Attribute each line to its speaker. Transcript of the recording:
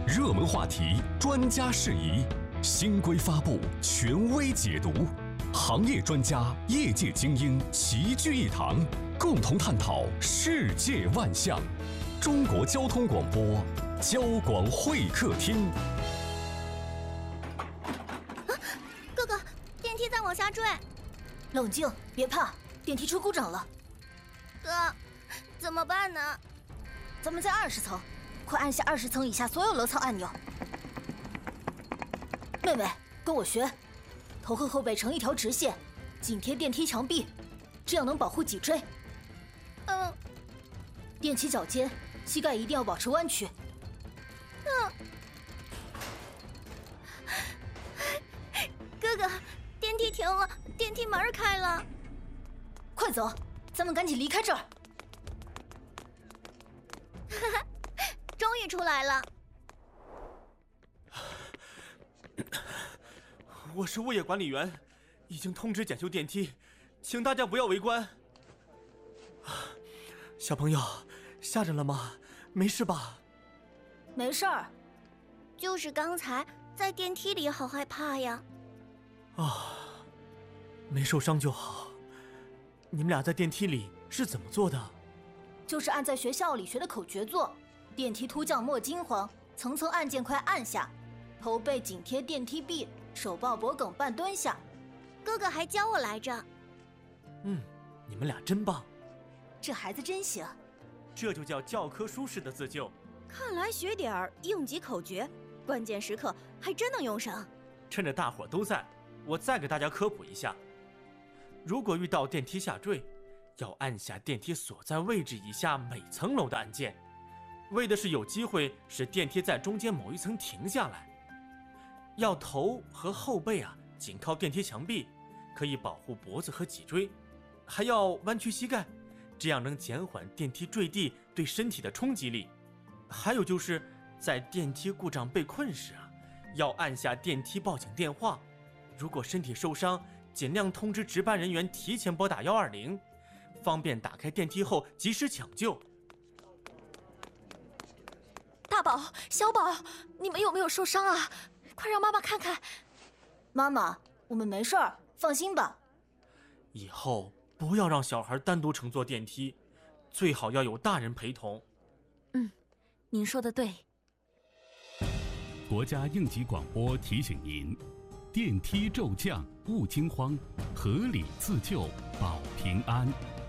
Speaker 1: 热门话题，专家释疑，新规发布，权威解读，行业专家、业界精英齐聚一堂，共同探讨世界万象。中国交通广播，交广会客厅。
Speaker 2: 哥哥，电梯在往下坠。
Speaker 3: 冷静，别怕，电梯出故障了。
Speaker 2: 哥，怎么办呢？
Speaker 3: 咱们在20层，快按下20层以下所有楼层按钮。妹妹，跟我学，头和后背成一条直线，紧贴电梯墙壁，这样能保护脊椎。踮起脚尖，膝盖一定要保持弯曲。
Speaker 2: 哥哥，电梯停了，电梯门开了。
Speaker 3: 快走，咱们赶紧离开这儿。
Speaker 2: 终于出来了。
Speaker 4: 我是物业管理员，已经通知检修电梯，请大家不要围观。小朋友，吓着了吗？没事吧？
Speaker 3: 没事儿，
Speaker 2: 就是刚才在电梯里好害怕呀。
Speaker 4: 没受伤就好。你们俩在电梯里是怎么做的？
Speaker 3: 就是按在学校里学的口诀做。电梯突降莫惊慌，层层按键快按下，头背紧贴电梯壁，手抱脖梗半蹲下。
Speaker 2: 哥哥还教我来着。
Speaker 4: 你们俩真棒。
Speaker 3: 这孩子真行。
Speaker 4: 这就叫教科书式的自救。
Speaker 2: 看来学点儿应急口诀，关键时刻还真能用上。
Speaker 4: 趁着大伙都在，我再给大家科普一下。如果遇到电梯下坠，要按下电梯所在位置以下每层楼的按键，为的是有机会使电梯在中间某一层停下来。要头和后背紧靠电梯墙壁，可以保护脖子和脊椎，还要弯曲膝盖，这样能减缓电梯坠地对身体的冲击力。还有就是在电梯故障被困时要按下电梯报警电话，如果身体受伤，尽量通知值班人员提前拨打120，方便打开电梯后及时抢救。
Speaker 5: 大宝、小宝，你们有没有受伤啊？快让妈妈看看。
Speaker 3: 妈妈，我们没事儿，放心吧。
Speaker 4: 以后不要让小孩单独乘坐电梯，最好要有大人陪同。
Speaker 5: 您说的对。
Speaker 1: 国家应急广播提醒您：电梯骤降勿惊慌，合理自救保平安。